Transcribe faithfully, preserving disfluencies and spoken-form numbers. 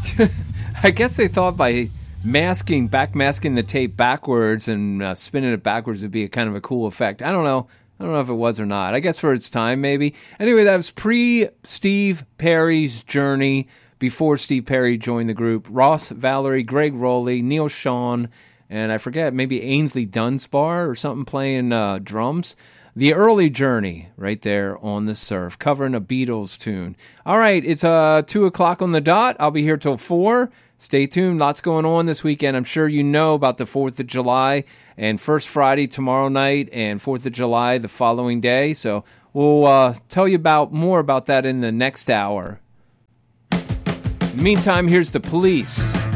I guess they thought by masking, back masking the tape backwards and uh, spinning it backwards would be a kind of a cool effect. I don't know. I don't know if it was or not. I guess for its time, maybe. Anyway, that was pre-Steve Perry's journey, before Steve Perry joined the group. Ross Valerie, Greg Rowley, Neil Sean, and I forget, maybe Ainsley Dunsbar or something playing uh, drums. The Early Journey, right there on the Surf, covering a Beatles tune. All right, it's uh, two o'clock on the dot. I'll be here till four. Stay tuned. Lots going on this weekend. I'm sure you know about the fourth of July and First Friday tomorrow night and fourth of July the following day. So we'll uh, tell you about more about that in the next hour. Meantime, here's the Police.